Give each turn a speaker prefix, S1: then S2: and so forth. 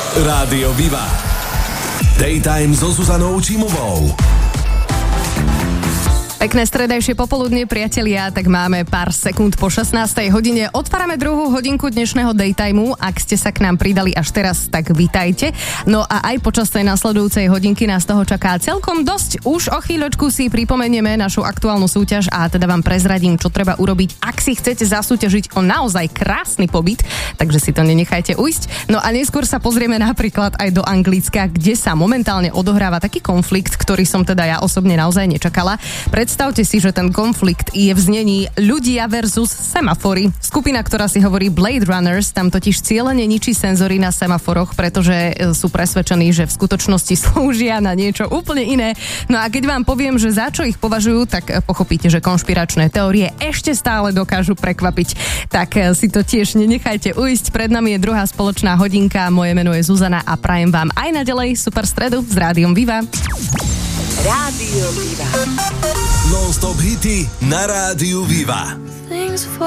S1: Rádio Viva. Daytime so Zuzanou Čímovou.
S2: Pekné stredajšie popoludnie, priatelia, tak máme pár sekúnd po 16. hodine. Otvárame druhú hodinku dnešného daytimeu. Ak ste sa k nám pridali až teraz, tak vitajte. No a aj počas tej nasledujúcej hodinky nás toho čaká celkom dosť. Už o chvíľočku si pripomenieme našu aktuálnu súťaž a teda vám prezradím, čo treba urobiť, ak si chcete zasúťažiť o naozaj krásny pobyt, takže si to nenechajte ujsť. No a neskôr sa pozrieme napríklad aj do Anglicka, kde sa momentálne odohráva taký konflikt, ktorý som teda ja osobne naozaj nečakala. Predstavte si, že ten konflikt je v znení ľudia versus semafory. Skupina, ktorá si hovorí Blade Runners, tam totiž cieľene ničí senzory na semaforoch, pretože sú presvedčení, že v skutočnosti slúžia na niečo úplne iné. No a keď vám poviem, že za čo ich považujú, tak pochopíte, že konšpiračné teórie ešte stále dokážu prekvapiť. Tak si to tiež nenechajte ujsť. Pred nami je druhá spoločná hodinka. Moje meno je Zuzana a prajem vám aj naďalej super stredu s Rádiom Viva.
S3: Rádio Viva.
S1: Non-stop hity na Rádiu Viva.